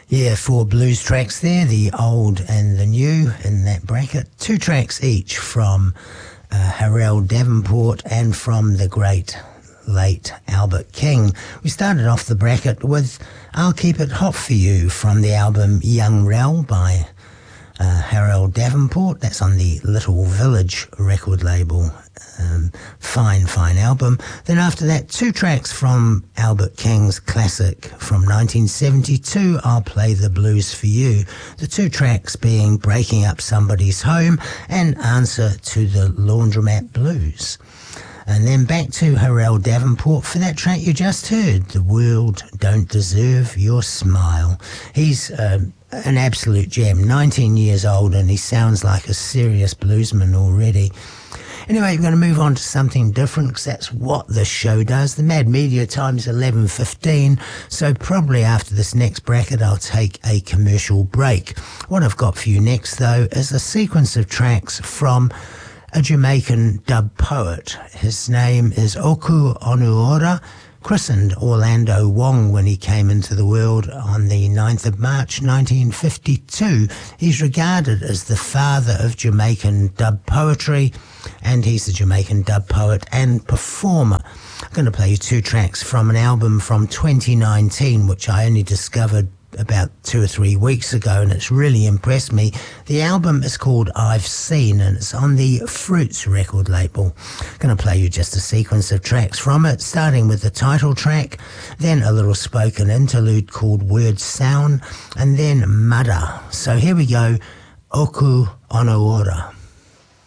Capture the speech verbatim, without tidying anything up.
Yeah, four blues tracks there, the old and the new in that bracket. Two tracks each from uh, Harrell Davenport and from the great late Albert King. We started off the bracket with I'll Keep It Hot For You from the album Young Rel by uh, Harrell Davenport. That's on the Little Village record label. Um, fine, fine album. Then after that, two tracks from Albert King's classic from nineteen seventy-two, I'll Play the Blues For You. The two tracks being Breaking Up Somebody's Home and Answer to the Laundromat Blues. And then back to Harrell Davenport for that track you just heard, The World Don't Deserve Your Smile. He's um, an absolute gem, nineteen years old, and he sounds like a serious bluesman already. Anyway, we're going to move on to something different because that's what the show does. The Mad Media time's eleven fifteen, so probably after this next bracket I'll take a commercial break. What I've got for you next, though, is a sequence of tracks from a Jamaican dub poet. His name is Oku Onuora, christened Orlando Wong when he came into the world on the ninth of March nineteen fifty-two. He's regarded as the father of Jamaican dub poetry, and he's a Jamaican dub poet and performer. I'm going to play you two tracks from an album from twenty nineteen, which I only discovered about two or three weeks ago, and it's really impressed me. The album is called I've Seen, and it's on the Fruits record label. I'm going to play you just a sequence of tracks from it, starting with the title track, then a little spoken interlude called Word Sound, and then Mudda. So here we go, Oku Onuora.